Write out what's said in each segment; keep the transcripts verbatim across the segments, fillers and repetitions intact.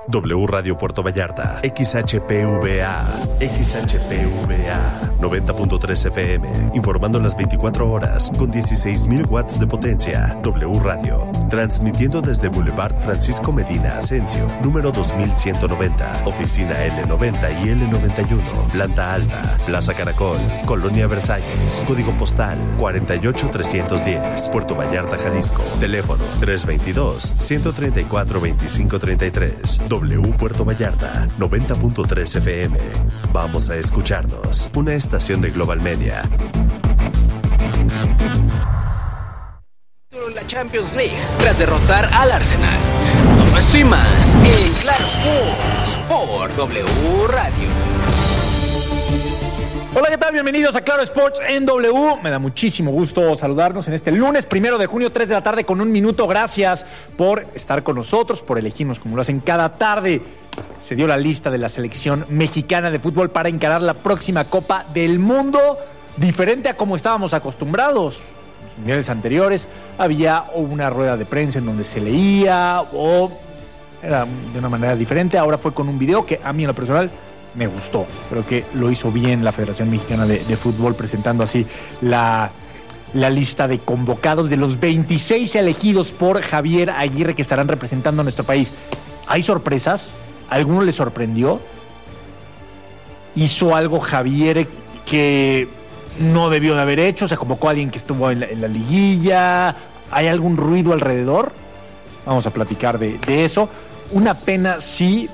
W Radio Puerto Vallarta, X H P V A, X H P V A, noventa punto tres F M, informando las veinticuatro horas con dieciséis mil watts de potencia. W Radio, transmitiendo desde Boulevard Francisco Medina Asensio, número dos mil ciento noventa, oficina L noventa y L noventa y uno, planta alta, Plaza Caracol, Colonia Versalles, código postal cuarenta y ocho trescientos diez, Puerto Vallarta, Jalisco, teléfono tres veintidós, ciento treinta y cuatro, veinticinco treinta y tres. W Puerto Vallarta, noventa punto tres F M. Vamos a escucharnos. Una estación de Global Media. La Champions League tras derrotar al Arsenal. Todo esto y más en Claro Sports por W Radio. Hola, ¿qué tal? Bienvenidos a Claro Sports en W. Me da muchísimo gusto saludarnos en este lunes, primero de junio, tres de la tarde con un minuto. Gracias por estar con nosotros, por elegirnos como lo hacen cada tarde. Se dio la lista de la selección mexicana de fútbol para encarar la próxima Copa del Mundo, diferente a como estábamos acostumbrados. En los mundiales anteriores había una rueda de prensa en donde se leía o era de una manera diferente. Ahora fue con un video que a mí en lo personal me gustó. Creo que lo hizo bien la Federación Mexicana de, de Fútbol, presentando así la, la lista de convocados de los veintiséis elegidos por Javier Aguirre que estarán representando a nuestro país. ¿Hay sorpresas? ¿Alguno le sorprendió? ¿Hizo algo Javier que no debió de haber hecho? ¿Se convocó a alguien que estuvo en la, en la liguilla? ¿Hay algún ruido alrededor? Vamos a platicar de, de eso. Una pena, sí,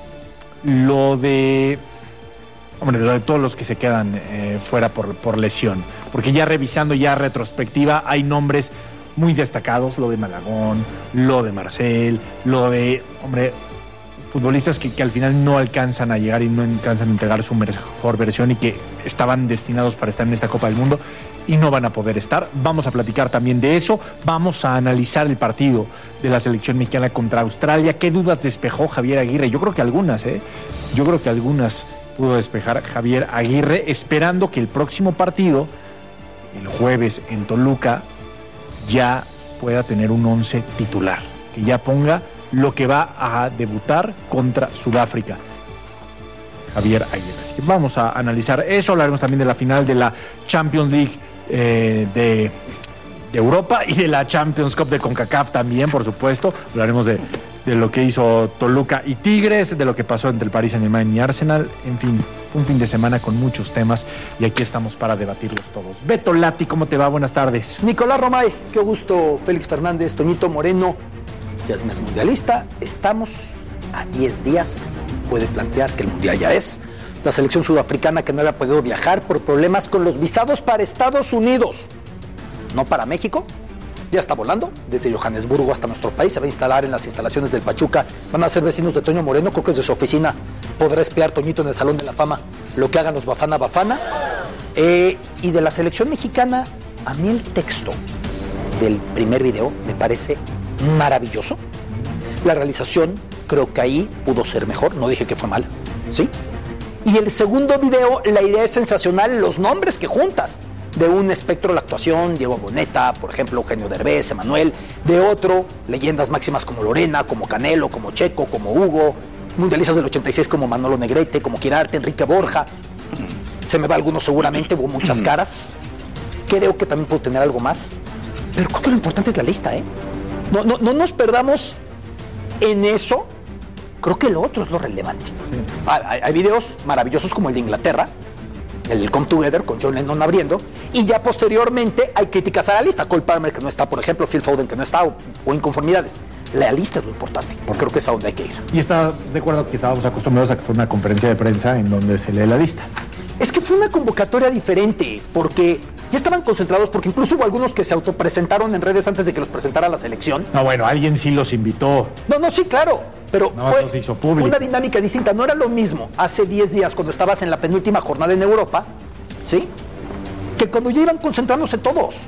lo de... Hombre, lo de todos los que se quedan eh, fuera por, por lesión. Porque ya revisando ya retrospectiva, hay nombres muy destacados. Lo de Malagón, lo de Marcel, lo de, hombre, futbolistas que, que al final no alcanzan a llegar y no alcanzan a entregar su mejor versión y que estaban destinados para estar en esta Copa del Mundo y no van a poder estar. Vamos a platicar también de eso. Vamos a analizar el partido de la selección mexicana contra Australia. ¿Qué dudas despejó Javier Aguirre? Yo creo que algunas, ¿eh? Yo creo que algunas pudo despejar Javier Aguirre, esperando que el próximo partido, el jueves en Toluca, ya pueda tener un once titular, que ya ponga lo que va a debutar contra Sudáfrica. Javier Aguirre. Así que vamos a analizar eso. Hablaremos también de la final de la Champions League eh, de, de Europa y de la Champions Cup de CONCACAF también, por supuesto. Hablaremos de de lo que hizo Toluca y Tigres, de lo que pasó entre el Paris Saint-Germain y Arsenal. En fin, un fin de semana con muchos temas y aquí estamos para debatirlos todos. Beto Lati, ¿cómo te va? Buenas tardes. Nicolás Romay, qué gusto. Félix Fernández, Toñito Moreno, ya es mes mundialista. Estamos a diez días, se puede plantear que el mundial ya es. La selección sudafricana que no había podido viajar por problemas con los visados para Estados Unidos, no para México, ya está volando desde Johannesburgo hasta nuestro país. Se va a instalar en las instalaciones del Pachuca. Van a ser vecinos de Toño Moreno. Creo que desde su oficina podrá espiar Toñito en el Salón de la Fama lo que hagan los Bafana Bafana. Eh, y de la selección mexicana, a mí el texto del primer video me parece maravilloso. La realización creo que ahí pudo ser mejor. No dije que fue mala, ¿sí? Y el segundo video, la idea es sensacional. Los nombres que juntas. De un espectro de la actuación, Diego Boneta, por ejemplo, Eugenio Derbez, Emanuel. De otro, leyendas máximas como Lorena, como Canelo, como Checo, como Hugo. Mundialistas del ochenta y seis como Manolo Negrete, como Quirarte, Enrique Borja. Se me va alguno seguramente, hubo muchas caras. Creo que también puedo tener algo más. Pero creo que lo importante es la lista, ¿eh? No, no, no nos perdamos en eso. Creo que lo otro es lo relevante. Sí. Hay, hay videos maravillosos como el de Inglaterra, el Come Together con John Lennon abriendo, y ya posteriormente hay críticas a la lista. Cole Palmer que no está, por ejemplo, Phil Foden que no está, o, o inconformidades. La lista es lo importante, porque creo que es a donde hay que ir. ¿Y estás de acuerdo que estábamos acostumbrados a que fue una conferencia de prensa en donde se lee la lista? Es que fue una convocatoria diferente, porque ya estaban concentrados, porque incluso hubo algunos que se autopresentaron en redes antes de que los presentara la selección. No, bueno, alguien sí los invitó. No, no, sí, claro, pero no, fue se hizo público. Una dinámica distinta. No era lo mismo hace diez días cuando estabas en la penúltima jornada en Europa, ¿sí? Que cuando ya iban concentrándose todos.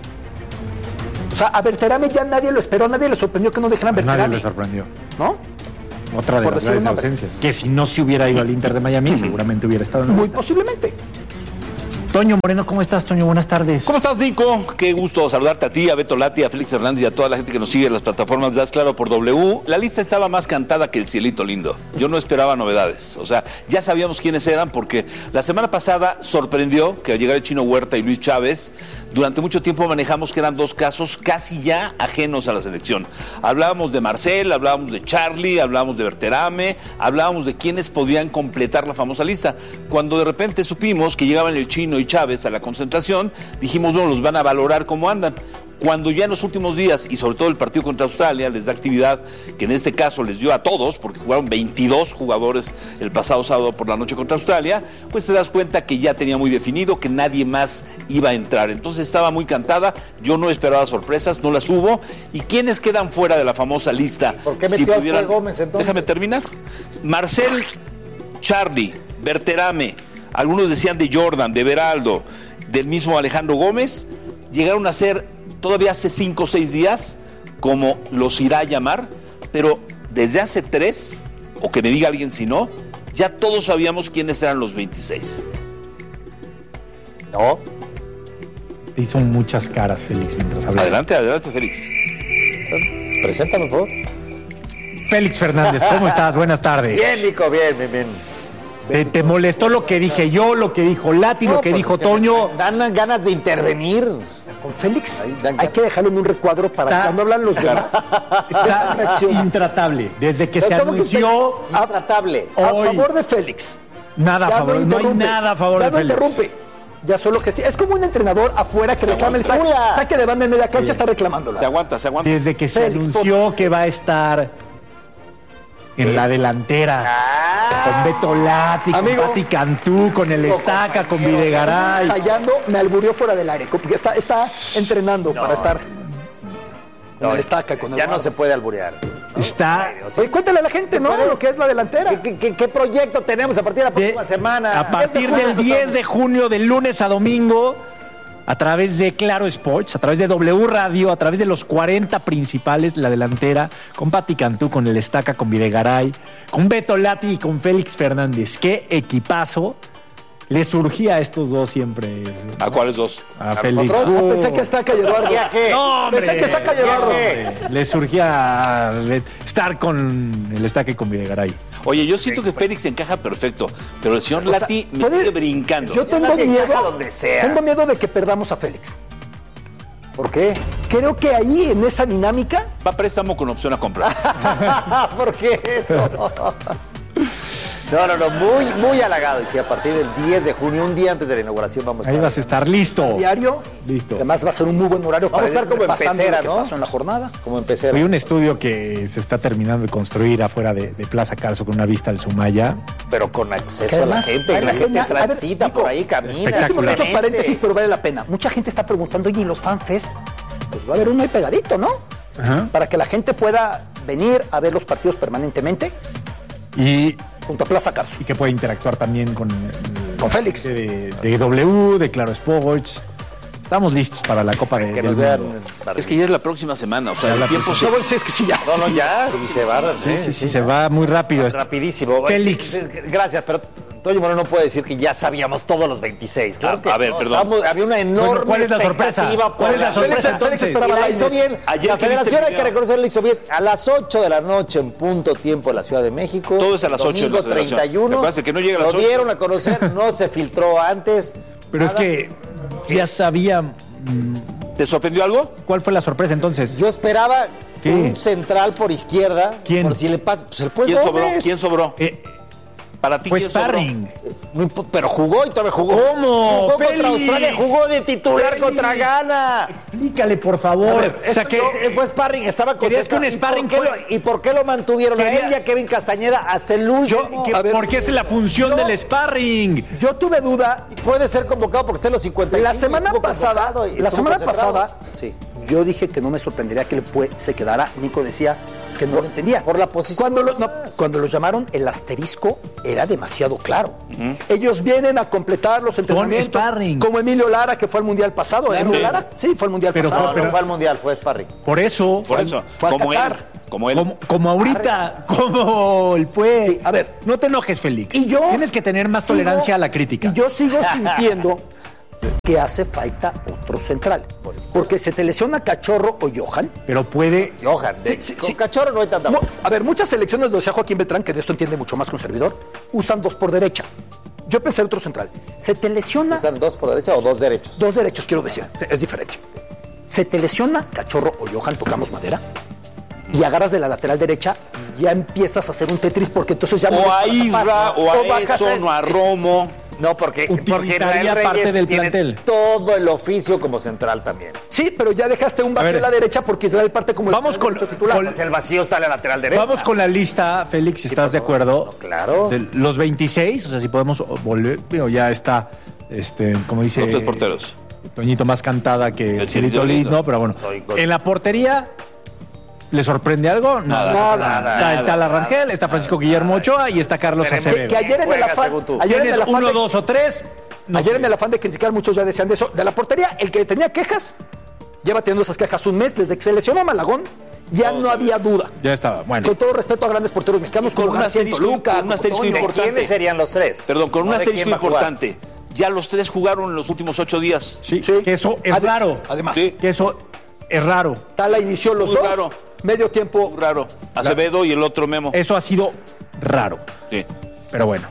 O sea, a Berterame ya nadie lo esperó, nadie le sorprendió que no dejaran a Berterame. Nadie le sorprendió. ¿No? Otra de las grandes ausencias. Que si no se hubiera ido al Inter de Miami, seguramente hubiera estado en la Muy lista. posiblemente. Toño Moreno, ¿cómo estás, Toño? Buenas tardes. ¿Cómo estás, Nico? Qué gusto saludarte a ti, a Beto Lati, a Félix Fernández y a toda la gente que nos sigue en las plataformas de Haz Claro por W. La lista estaba más cantada que el cielito lindo. Yo no esperaba novedades. O sea, ya sabíamos quiénes eran porque la semana pasada sorprendió que al llegar el Chino Huerta y Luis Chávez, durante mucho tiempo manejamos que eran dos casos casi ya ajenos a la selección. Hablábamos de Marcel, hablábamos de Charlie, hablábamos de Berterame, hablábamos de quiénes podían completar la famosa lista. Cuando de repente supimos que llegaban el Chino y Chávez a la concentración, dijimos, bueno, los van a valorar cómo andan. Cuando ya en los últimos días, y sobre todo el partido contra Australia, les da actividad, que en este caso les dio a todos, porque jugaron veintidós jugadores el pasado sábado por la noche contra Australia, pues te das cuenta que ya tenía muy definido que nadie más iba a entrar. Entonces estaba muy cantada, yo no esperaba sorpresas, no las hubo. ¿Y quiénes quedan fuera de la famosa lista? ¿Por qué metió si pudieran... a Gómez entonces? Déjame terminar. Marcel, Charlie, Berterame, algunos decían de Jordan, de Beraldo, del mismo Alejandro Gómez, llegaron a ser todavía hace cinco o seis días, como los irá a llamar, pero desde hace tres, o que me diga alguien si no, ya todos sabíamos quiénes eran los veintiséis. ¿No? Te hizo muchas caras, Félix, mientras hablaba. Adelante, adelante, Félix. Preséntame, por favor. Félix Fernández, ¿cómo estás? Buenas tardes. Bien, Nico, bien, bien, bien. ¿Te, te molestó lo que dije yo, lo que dijo Lati, no, lo que pues dijo es que Toño? Dan ganas de intervenir. Con Félix hay que dejarlo en un recuadro para está, que cuando hablan los demás. Está intratable. Desde que se anunció... Que intratable. A favor de Félix. Nada a favor, no, no hay nada a favor ya de no Félix. interrumpe. Ya solo gestiona. Es como un entrenador afuera que reclama el saque, saque de banda en media cancha, sí. Está reclamándolo. Se aguanta, se aguanta. Desde que se Félix, anunció por... que va a estar en la delantera, ah, con Beto Lati, con Pati Cantú, con el Estaca, con Videgaray. Ensayando, me alburió fuera del aire, porque está, está entrenando no, para estar no, con el Estaca, con el Ya Eduardo. No se puede alburear. ¿No? Está... Oye, cuéntale a la gente, ¿no? Puede... Lo que es la delantera. ¿Qué, qué, qué, qué proyecto tenemos a partir de la próxima de, semana? A partir del diez de junio, del lunes a domingo, a través de Claro Sports, a través de W Radio, a través de los cuarenta principales, la delantera, con Pati Cantú, con el Estaca, con Videgaray, con Beto Lati y con Félix Fernández. ¡Qué equipazo! Le surgía a estos dos siempre. ¿A cuáles dos? A, a Félix. Uh, ah, pensé que Estaca y Eduardo. ¿Qué? No, hombre. Pensé que Estaca y Eduardo. Le surgía estar con el Estaca y con Videgaray. Oye, yo siento que Félix encaja perfecto, pero el señor o sea, Lati me sigue brincando. Yo tengo miedo, donde sea. tengo miedo de que perdamos a Félix. ¿Por qué? Creo que ahí, en esa dinámica... Va a préstamo con opción a comprar. ¿Por qué? No. No, no, no, muy, muy halagado. Y si a partir del diez de junio, un día antes de la inauguración, vamos a estar. Ahí vas a estar listo. Diario. Listo. Además va a ser un muy buen horario. Vamos para a estar como en pecera, ¿no? Pasó en la jornada. Como en pecera. Hay un estudio que se está terminando de construir afuera de, de Plaza Carso con una vista al Sumaya. Pero con acceso a la gente. La gente transita por ahí, camina. Espectacular. Muchos paréntesis, pero vale la pena. Mucha gente está preguntando, oye, ¿y los fanfest? Pues va a haber uno ahí pegadito, ¿no? Ajá. Para que la gente pueda venir a ver los partidos permanentemente. Y... junto a Plaza Carso. Y que puede interactuar también con, con Félix. De, de W, de Claro Sports. Estamos listos para la Copa de... Que nos vean. Es que ya es la próxima semana, o sea, el tiempo se... No, es que sí, ya. No, no, ya. Y se va. Sí, sí, sí, se va muy rápido. Rapidísimo. Félix. Gracias, pero... Toño Moreno no puede decir que ya sabíamos todos los veintiséis. Claro a, que a ver, no. perdón. Estamos, había una enorme bueno, ¿cuál es la sorpresa? ¿Cuál es la sorpresa entonces? Y la hizo bien. Ayer la federación, hay que reconocer, la hizo bien. A las ocho de la noche, en punto tiempo, en la Ciudad de México. Todo es a las ocho de la federación. treinta y uno. Lo que pasa es que no llega a las Lo dieron a conocer, no se filtró antes. Pero nada. Es que ya sabía... ¿Te sorprendió algo? ¿Cuál fue la sorpresa entonces? Yo esperaba ¿Qué? Un central por izquierda. ¿Quién? Por si le pasa, pues el pues ¿Quién sobró? Gómez. ¿Quién sobró? Eh, Para ti, pues ¿quién sobró? Sparring. Pero jugó y todavía jugó. ¿Cómo? Jugó Félix. contra Australia, jugó de titular Félix. contra Ghana. Explícale, por favor. Ver, o sea, que no, fue sparring, estaba con ¿Querías que un sparring ¿Y por, fue... lo, ¿Y por qué lo mantuvieron Quería... a él y a Kevin Castañeda hasta el último? Yo, que, porque es la función yo, del sparring. Yo tuve duda. Puede ser convocado porque está en los cincuenta y cinco. La semana pasada, la semana pasada, sí. Yo dije que no me sorprendería que fue, se quedara. Nico decía que no por, lo entendía. Por la posición. Cuando, lo, no, cuando los llamaron, el asterisco era demasiado claro. Uh-huh. Ellos vienen a completar los entrenamientos. Sparring. Como Emilio Lara, que fue al Mundial pasado. Claro. ¿Emilio Lara? Sí, fue al Mundial pero, pasado. No, pero, no fue al Mundial, fue sparring. Por eso. Por eso. Fue como él. Como él. Como, como ahorita. Como el pues. Sí, a ver. No te enojes, Félix. Y yo Tienes que tener más sigo, tolerancia a la crítica. Y yo sigo sintiendo que hace falta otro central. Porque se te lesiona Cachorro o Johan. Pero puede... Johan, Sí, de- sí, con sí. Cachorro no hay tanta... No, a ver, muchas selecciones, lo decía Joaquín Beltrán, que de esto entiende mucho más que un servidor, usan dos por derecha. Yo pensé otro central. Se te lesiona... ¿Usan dos por derecha o dos derechos? Dos derechos, quiero decir. Es diferente. Se te lesiona Cachorro o Johan, tocamos madera, y agarras de la lateral derecha, ya empiezas a hacer un Tetris, porque entonces ya... no O a eres para Isra, tapar, o a bajas Edson, o a es- Romo. No, porque, porque Utilizaría Israel parte Reyes del tiene plantel. todo el oficio como central también. Sí, pero ya dejaste un vacío A ver. en la derecha porque Israel parte como Vamos el con- derecho titular. con- Pues el vacío está en la lateral derecha. Vamos con la lista, Félix, si estás de acuerdo. No, claro. De los veintiséis, o sea, si podemos volver, digo, ya está, este, como dice... Los tres porteros. Toñito más cantada que el El Cielito Cielito Lindo, Lindo. pero bueno. Estoy con- En la portería, ¿le sorprende algo? Nada. Nada, nada, Está, está nada, Larrangel, está Francisco Guillermo Ochoa y está Carlos Pero en- Acevedo. Que ayer en el Juega afán, según tú. ayer en ¿Tienes el afán uno, de- dos o tres? No ayer sé. en el afán de criticar, muchos ya decían de eso. De la portería, el que tenía quejas, lleva teniendo esas quejas un mes. Desde que se lesionó a Malagón, ya no había duda. Ya estaba, bueno. Con todo respeto a grandes porteros mexicanos Con como un García en asterisco- Toluca, con un como asterisco Toño. ¿De importante. quiénes serían los tres? Perdón, con un No de asterisco quién va a jugar. importante. Ya los tres jugaron en los últimos ocho días. Sí, Sí. que eso es Ade- raro. además. Sí. Que eso es raro. Tala inició los Muy dos, raro. medio tiempo. Muy raro. Acevedo y el otro Memo. Eso ha sido raro. Sí. Pero bueno.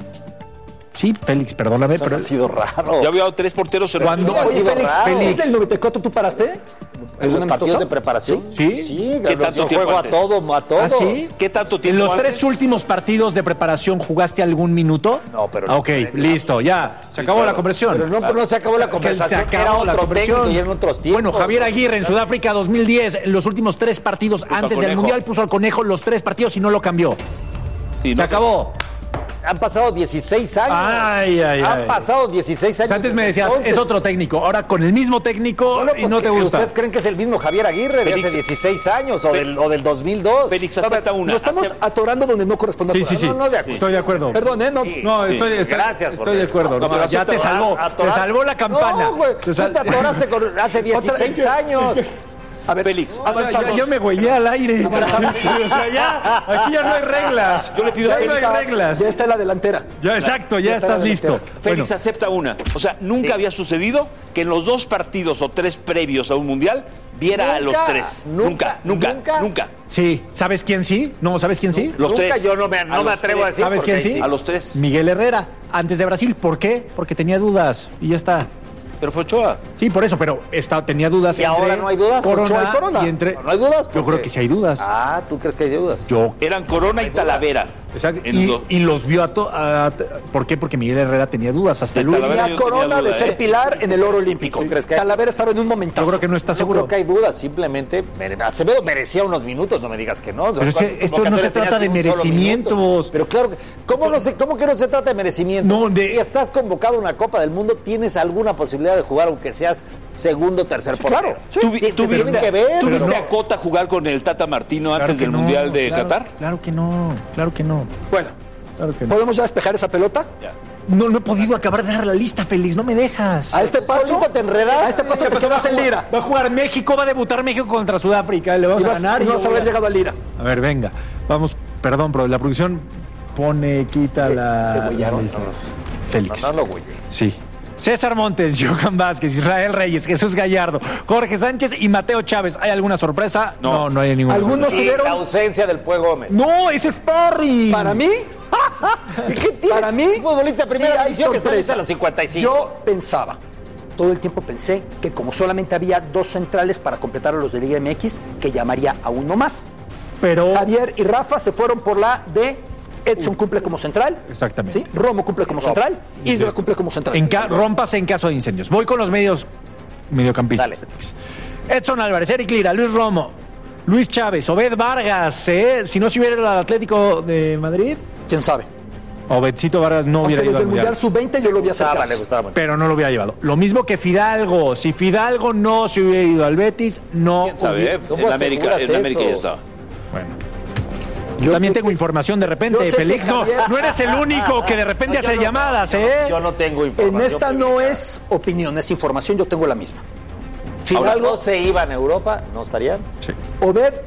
Sí, Félix, perdóname, Eso pero... ha sido raro. Ya había tres porteros en Cuando- Ha Oye, sido Félix, raro. Félix, ¿desde el noventa y cuatro tú paraste? ¿En los ¿Alguna partidos amistosa? de preparación? ¿Sí? Sí, ¿Qué yo tanto tiempo juego a antes? todo, a todos. ¿Ah, sí? ¿Qué tanto ¿En tiempo los antes? tres últimos partidos de preparación jugaste algún minuto? No, pero- Ah, ok, listo, ya. Se acabó claro. la conversión. Pero no, no se acabó la Que conversación. se acabó era la otro conversión. técnico y eran otros tiempos. Bueno, Javier Aguirre en Sudáfrica dos mil diez, en los últimos tres partidos Puso antes al del Conejo. Mundial, puso al Conejo los tres partidos y no lo cambió. Sí, Se no, acabó. Han pasado dieciséis años. Ay, ay, Han ay. pasado dieciséis O años. sea, antes me decías, Entonces, es otro técnico. Ahora con el mismo técnico bueno, y pues no te que gusta. ¿Ustedes creen que es el mismo Javier Aguirre de Félix- hace dieciséis años o del, o del dos mil dos? Félix, A ver, acepta una. nos estamos Acepta- atorando donde no corresponde. Sí, sí, atorar. sí. No, no, de acuerdo. Estoy de acuerdo. Perdón, ¿eh? No, Sí. No, estoy, estoy, Gracias, estoy porque- de acuerdo. No, No, pero ya te acepta- salvó, a- te atorar- salvó la campana. No, güey, Te tú sal- te atoraste con, hace dieciséis años. A ver, Félix, Ya, avanzamos. ya me güeyé al aire. Sí, o sea, ya, aquí ya no hay reglas. Yo le pido ya a no Félix- hay reglas. Ya está en la delantera. Ya, exacto, ya, Ya está estás la listo. delantera. Félix Bueno, acepta una. O sea, nunca Sí. había sucedido que en los dos partidos o tres previos a un mundial viera a los Nunca, tres. nunca, Nunca, nunca, nunca. nunca. sí, ¿sabes quién sí? No, ¿sabes quién sí? Los Nunca tres. yo no me, no A me los atrevo a tres. decir. ¿Sabes porque quién ahí sí? A los tres. Miguel Herrera, antes de Brasil. ¿Por qué? Porque tenía dudas y ya está. Pero fue Ochoa. Sí, por eso, pero está, tenía dudas. ¿Y ahora no hay dudas? Corona, Ochoa y Corona. y entre- ¿No hay dudas? Yo ¿Por creo qué? que sí hay dudas. Ah, ¿tú crees que hay dudas? Yo Eran Corona y Talavera. Exacto. En Y, los- y los vio a todos. ¿Por qué? Porque Miguel Herrera tenía dudas hasta De el último. Talavera Y a yo no tenía Corona de duda, ser ¿eh? pilar en el oro olímpico. ¿Tú crees que- Talavera estaba en un momento. Yo creo que no está Yo seguro. creo que hay dudas, simplemente mere- Acevedo merecía unos minutos, no me digas que no. Pero es que ¿Cuántas esto no se convocatorias trata de tenías en un solo merecimientos. minuto? Pero claro, que- ¿cómo, no se, ¿cómo que no se trata de merecimientos? No, de- Si estás convocado a una Copa del Mundo, tienes alguna posibilidad de jugar, aunque seas segundo o tercer portero. claro. Sí, ¿Tú, vi- te- tú te viste, tienen que ver. ¿tú pero viste no. a Cota jugar con el Tata Martino Claro antes que del no, Mundial de claro, Qatar? Claro que no, claro que no. Bueno, Claro que no. ¿podemos ya despejar esa pelota? Ya. No, no he podido acabar de dar la lista, Félix, no me dejas. A este paso. Solito te enredas. A este paso te quedas en Lira. Va a jugar México, va a debutar México contra Sudáfrica, le vamos Y a vas, ganar. y yo vas a voy haber llegado a Lira. A ver, venga, vamos, perdón, pero la producción pone, quita la... te huellaron, la lista. no, Félix. No, no, no, güey. Sí. César Montes, Johan Vázquez, Israel Reyes, Jesús Gallardo, Jorge Sánchez y Mateo Chávez. ¿Hay alguna sorpresa? No. no, no hay ninguna Algunos sorpresa. Y tuvieron- la ausencia del Pue Gómez. No, es sparring. Para mí, ¿Y qué tiene? para mí, Es futbolista de primera sí hay división que está sorpresa. a los cincuenta y cinco. Yo pensaba, todo el tiempo pensé que como solamente había dos centrales para completar a los de Liga M X, que llamaría a uno más. Pero... Javier y Rafa se fueron por la de Edson cumple como central. Exactamente. ¿Sí? Romo cumple como central. Isra cumple como central. En ca- rómpase en caso de incendios. Voy con los medios mediocampistas. Dale. Félix. Edson Álvarez, Eric Lira, Luis Romo, Luis Chávez, Obed Vargas. ¿eh? Si no se hubiera ido al Atlético de Madrid, ¿Quién sabe? Obedcito Vargas no Aunque hubiera ido desde al el Mundial Mundial. sub veinte yo lo vi Gustaba, le acercarse. gustaba mucho. Pero no lo hubiera llevado. Lo mismo que Fidalgo. Si Fidalgo no se hubiera ido al Betis, no ¿Quién sabe? hubiera... eh? ¿Cómo En América, aseguras en América eso? ya estaba. Bueno. Yo También sé tengo que- información de repente, yo sé que Félix. No, Javier- no eres el único que de repente No, yo hace no- llamadas, yo- ¿eh? Yo no tengo información. En esta no privilegiada. es opinión, es información, yo tengo la misma. Ahora, Fidalgo, ¿no se iban a Europa? ¿No estarían? Sí. Obed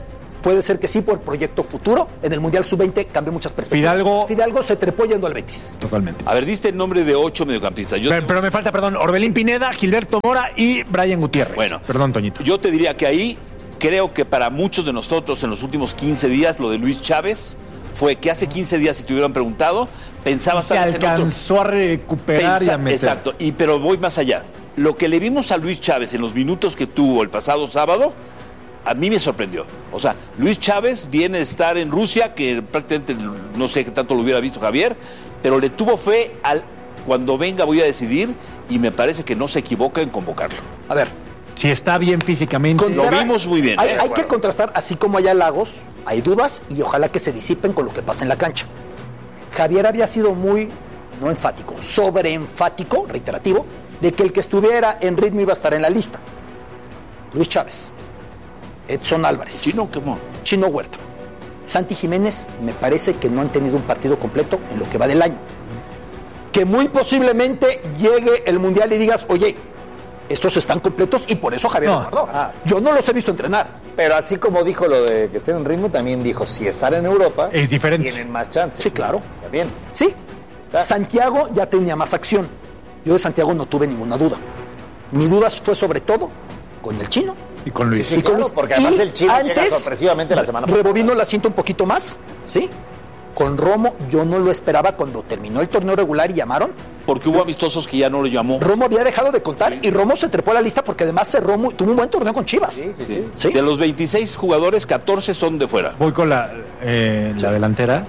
puede ser que sí por proyecto futuro. En el Mundial sub veinte cambió muchas perspectivas. Fidalgo. Fidalgo se trepó yendo al Betis. Totalmente. A ver, diste el nombre de ocho mediocampistas. Yo Pero, pero me falta, perdón, Orbelín Pineda, Gilberto Mora y Brian Gutiérrez. Bueno. Perdón, Toñito. Yo te diría que ahí creo que para muchos de nosotros en los últimos quince días lo de Luis Chávez fue que hace quince días, si te hubieran preguntado, pensabas Se tal vez en otro- alcanzó a recuperar y Pensa- a meter. Exacto, y, pero voy más allá. Lo que le vimos a Luis Chávez en los minutos que tuvo el pasado sábado, a mí me sorprendió. O sea, Luis Chávez viene de estar en Rusia, que prácticamente no sé qué tanto lo hubiera visto Javier, pero le tuvo fe al cuando venga voy a decidir, y me parece que no se equivoca en convocarlo. A ver, Si está bien físicamente. Con- Lo Pero vimos muy bien. Hay, ¿eh? hay que contrastar, así como hay halagos, hay dudas y ojalá que se disipen con lo que pasa en la cancha. Javier había sido muy, no enfático, sobreenfático, reiterativo, de que el que estuviera en ritmo iba a estar en la lista. Luis Chávez, Edson Álvarez, Chino, ¿cómo? Chino Huerta, Santi Jiménez, me parece que no han tenido un partido completo en lo que va del año. Que muy posiblemente llegue el Mundial y digas, oye, estos están completos y por eso Javier No. lo guardó. Ah. Yo no los he visto entrenar. Pero así como dijo lo de que estén en ritmo, también dijo, si están en Europa, Es diferente. tienen más chances. Sí, claro. Está bien. Sí, Está. Santiago ya tenía más acción. Yo de Santiago no tuve ninguna duda. Mi duda fue sobre todo con el Chino. Y con Luis. Sí, y con claro, Luis. porque además Y el Chino llega antes, sorpresivamente la semana pasada. Rebobino el asiento un poquito más, ¿sí? Con Romo yo no lo esperaba cuando terminó el torneo regular y llamaron. Porque hubo amistosos que ya no lo llamó. Romo había dejado de contar y Romo se trepó a la lista porque además se Romo tuvo un buen torneo con Chivas. Sí, sí, sí. ¿Sí? De los veintiséis jugadores, catorce son de fuera. Voy con la, eh, la delantera.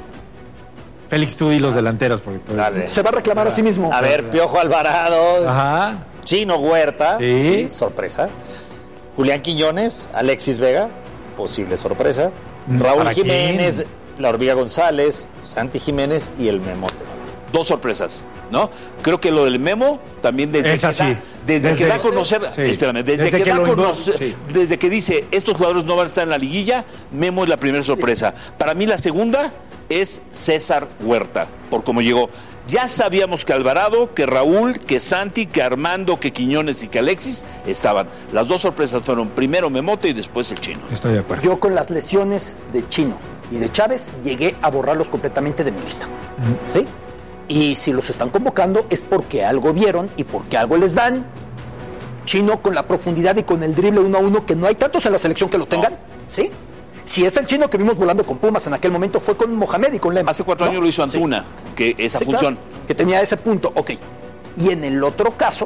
Félix, tú y los delanteros. Porque, pues, Dale. Se va a reclamar a sí mismo. A ver, Piojo Alvarado, Ajá. Chino Huerta, Sí. sí, sorpresa. Julián Quiñones, Alexis Vega, posible sorpresa. Raúl ¿Para quién? Jiménez, La Hormiga González, Santi Jiménez y el Memote. Dos sorpresas, ¿no? Creo que lo del Memo también desde Es que así. da, desde, Desde- que da a conocer, sí. espérame, desde, Desde que, que da a lo invo- conocer, sí. desde que dice estos jugadores no van a estar en la liguilla, Memo es la primera sorpresa. Para mí la segunda es César Huerta, por cómo llegó. Ya sabíamos que Alvarado, que Raúl, que Santi, que Armando, que Quiñones y que Alexis estaban. Las dos sorpresas fueron primero Memote y después el Chino. Estoy de acuerdo. Yo con las lesiones de Chino y de Chávez llegué a borrarlos completamente de mi lista. ¿Sí? Y si los están convocando es porque algo vieron y porque algo les dan. Chino con la profundidad y con el drible uno a uno, que no hay tantos en la selección que lo tengan. ¿Sí? Si es el Chino que vimos volando con Pumas en aquel momento, fue con Mohamed y con Lema. Hace cuatro ¿no? años lo hizo Sí. Antuna, que esa Sí, función. claro, que tenía ese punto, ok. Y en el otro caso,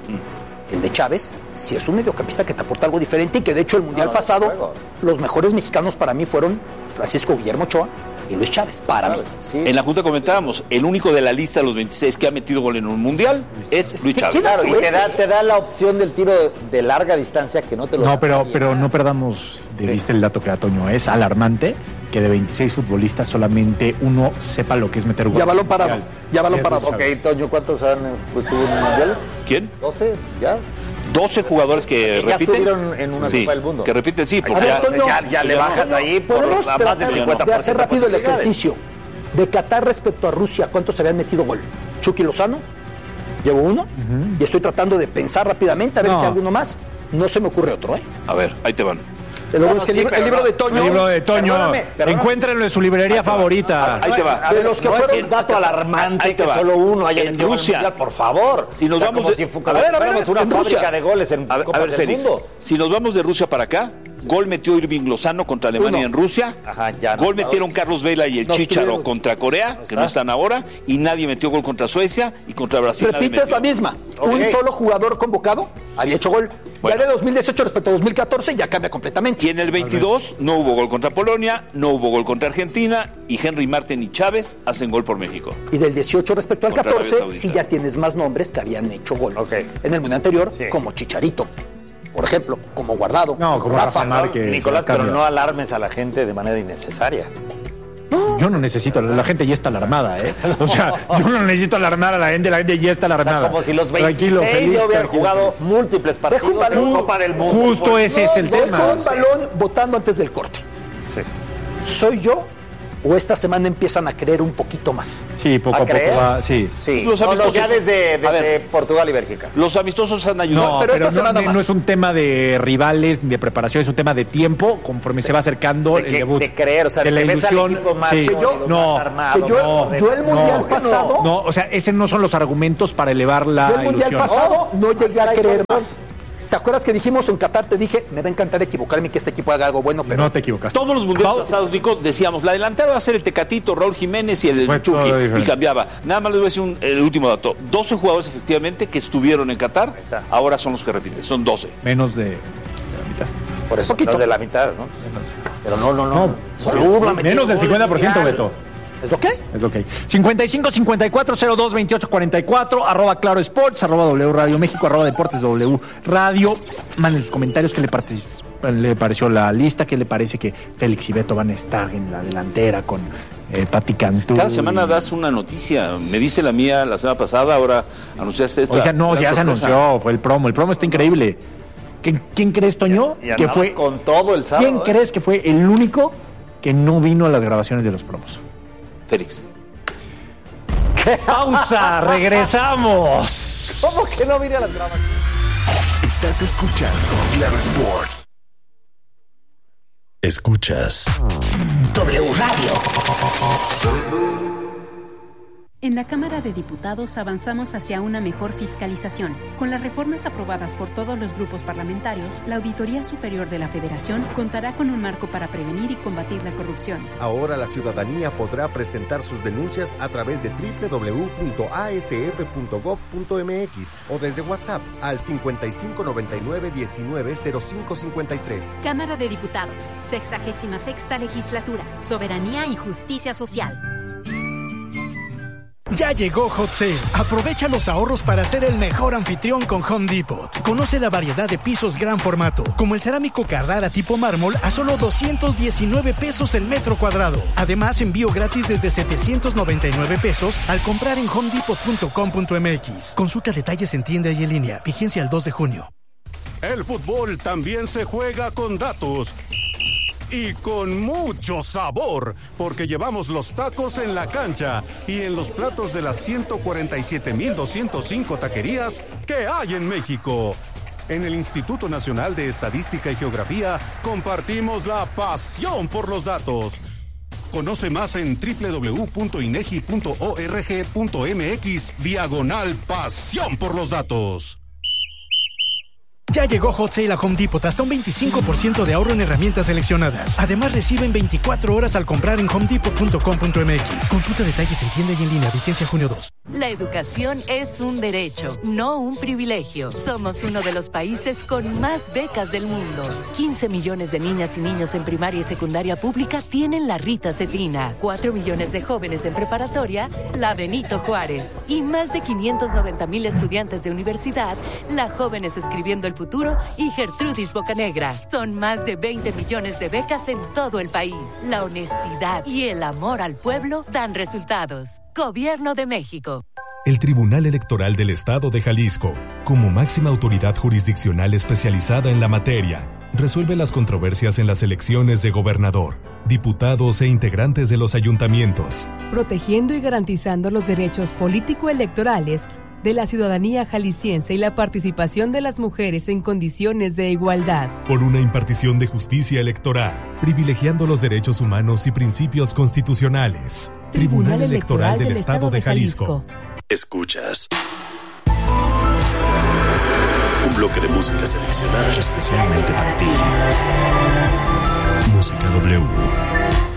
el de Chávez, si es un mediocampista que te aporta algo diferente y que de hecho el Mundial no, pasado, desde luego. los mejores mexicanos para mí fueron Francisco Guillermo Ochoa y Luis Chávez, para mí. Sí. En la Junta comentábamos, el único de la lista de los veintiséis que ha metido gol en un mundial es Luis ¿Qué- Chávez. qué Claro, y te ese? da, te da la opción del tiro de larga distancia que no te lo da No, pero, nadie. pero no perdamos de vista el dato que da Toño. Es alarmante que de veintiséis futbolistas solamente uno sepa lo que es meter gol. Ya balón parado, ya balón Es parado. Luis Ok, Chávez. Toño, ¿cuántos han pues, estuvo en el mundial? ¿Quién? ¿doce? ¿Ya? doce jugadores que Ya repiten. estuvieron en una Sí, Copa del Mundo. que repiten, sí, porque A ver, ya, Toño, ya, ya le ya bajas no. ahí por Podemos a más tratar del de cincuenta por ciento hacer rápido el posibilidades. ejercicio. De Qatar respecto a Rusia, ¿cuántos se habían metido gol? Chucky Lozano, llevo uno, y estoy tratando de pensar rápidamente a ver No. si hay alguno más. No se me ocurre otro, ¿eh? A ver, ahí te van. El, No, es que el, sí, libro, pero el libro no. de Toño. El libro de Toño. Perdóname, perdóname. Encuéntrenlo en su librería favorita. Ahí te va. A De ver, los que no fueron- es un dato alarmante Ahí te que va. solo uno haya En metido gol Rusia. mundial, por favor. Si nos O sea, vamos como de- si fu- a ver, a ver, fuéramos una en fábrica Rusia. de goles en A ver, a Copas ver, del Félix, Mundo. si nos vamos de Rusia para acá, gol metió Irving Lozano contra Alemania Uno. en Rusia. Ajá, ya no gol está. metieron Carlos Vela y el No Chícharo estuvieron. contra Corea, que no están ahora, y nadie metió gol contra Suecia y contra Brasil. nadie Repites metió. la misma. Ok. Un solo jugador convocado había hecho gol. Bueno. Ya de dos mil dieciocho respecto a dos mil catorce ya cambia completamente. Y en el veintidós no hubo gol contra Polonia, no hubo gol contra Argentina, y Henry Martin y Chávez hacen gol por México. Y del dieciocho respecto al Contra Arabia catorce, Saudita. sí ya tienes más nombres que habían hecho gol. Ok. En el mundial anterior, Sí. como Chicharito, por ejemplo, como Guardado, No, como Rafa Márquez. Nicolás, se pero cambia. no alarmes a la gente de manera innecesaria. Yo no necesito, la gente ya está alarmada, ¿eh? O sea, yo no necesito alarmar a la gente, la gente ya está O sea, alarmada. como si los Tranquilo, veintiséis Félix, ya hubieran tranquilo. jugado múltiples partidos Deja un balón. en Copa del Mundo. Justo ese es el Dejo tema. un balón votando antes del corte. Sí. ¿Soy yo o esta semana empiezan a creer un poquito más? Sí, poco a, ¿A creer? poco va, sí. Sí, Los no, no, amistosos. ya desde, A desde ver. Portugal y Bélgica. Los amistosos han ayudado. No, pero pero, esta no, semana no, más. no es un tema de rivales ni de preparación, es un tema de tiempo conforme se va acercando De, el que- debut. de creer, o sea, de que la ves al ilusión. equipo más Sí. sólido, no, más armado. que yo- más yo el mundial no, pasado- No, o sea, ese no son los argumentos para elevar la Yo el mundial ilusión. pasado no llegué a Ay, creer ¿cuáles más. ¿Te acuerdas que dijimos en Qatar? Te dije, me va a encantar equivocarme y que este equipo haga algo bueno, pero No te equivocaste. Todos los mundiales Pau- pasados, Nico, decíamos, la delantera va a ser el Tecatito, Raúl Jiménez y el Fue todo Chucky. diferente. Y cambiaba. Nada más les voy a decir un- el último dato. doce jugadores efectivamente que estuvieron en Qatar, está. ahora son los que repiten. Son doce. Menos de, de la mitad. Por eso, Poquito. menos de la mitad, ¿no? Pero no, no, no. No, Solo uno ha metido menos del gol cincuenta por ciento, mundial. Beto. ¿es lo que? Es lo que hay. cincuenta y cinco cincuenta y cuatro cero dos veintiocho cuarenta y cuatro, arroba Claro Sports, arroba W Radio México, arroba Deportes W Radio. Manden sus comentarios qué le, partic- le pareció la lista, qué le parece que Félix y Beto van a estar en la delantera con eh, Tati Cantú. Cada semana das una noticia. Me diste la mía la semana pasada, ahora anunciaste esta. O sea, no, gran ya se sorpresa. anunció, fue el promo. El promo está increíble. ¿Quién, quién crees, Toño? Y que andamos fue, con todo el sábado. ¿Quién ¿eh? crees que fue el único que no vino a las grabaciones de los promos? Félix. Pausa, regresamos. ¿Cómo que no vine a las grabaciones? Estás escuchando Claro Sports. Escuchas W Radio. En la Cámara de Diputados avanzamos hacia una mejor fiscalización. Con las reformas aprobadas por todos los grupos parlamentarios, la Auditoría Superior de la Federación contará con un marco para prevenir y combatir la corrupción. Ahora la ciudadanía podrá presentar sus denuncias a través de doble u doble u doble u punto a s f punto gob punto m x o desde WhatsApp al cincuenta y cinco noventa y nueve diecinueve cero cinco cincuenta y tres. Cámara de Diputados, sexagésima sexta legislatura, soberanía y justicia social. Ya llegó Hot Sale. Aprovecha los ahorros para ser el mejor anfitrión con Home Depot. Conoce la variedad de pisos gran formato, como el cerámico Carrara tipo mármol a solo doscientos diecinueve pesos el metro cuadrado. Además, envío gratis desde setecientos noventa y nueve pesos al comprar en home depot punto com punto m x. Consulta detalles en tienda y en línea. Vigencia el dos de junio. El fútbol también se juega con datos. Y con mucho sabor, porque llevamos los tacos en la cancha y en los platos de las ciento cuarenta y siete mil doscientos cinco taquerías que hay en México. En el Instituto Nacional de Estadística y Geografía compartimos la pasión por los datos. Conoce más en doble u doble u doble u punto inegi punto org punto m x diagonal pasión por los datos. Ya llegó Hot Sale a Home Depot, hasta un veinticinco por ciento de ahorro en herramientas seleccionadas. Además, reciben veinticuatro horas al comprar en home depot punto com punto m x. Consulta detalles en tienda y en línea. Vigencia junio dos. La educación es un derecho, no un privilegio. Somos uno de los países con más becas del mundo. quince millones de niñas y niños en primaria y secundaria pública tienen la Rita Cetina. cuatro millones de jóvenes en preparatoria, la Benito Juárez. Y más de quinientos noventa mil estudiantes de universidad, la Jóvenes Escribiendo el Futuro y Gertrudis Bocanegra. Son más de veinte millones de becas en todo el país. La honestidad y el amor al pueblo dan resultados. Gobierno de México. El Tribunal Electoral del Estado de Jalisco, como máxima autoridad jurisdiccional especializada en la materia, resuelve las controversias en las elecciones de gobernador, diputados e integrantes de los ayuntamientos, protegiendo y garantizando los derechos político-electorales de la ciudadanía jalisciense y la participación de las mujeres en condiciones de igualdad. Por una impartición de justicia electoral, privilegiando los derechos humanos y principios constitucionales. Tribunal, Tribunal Electoral, Electoral del, del Estado de Jalisco. Escuchas un bloque de música seleccionada especialmente para ti. Música W.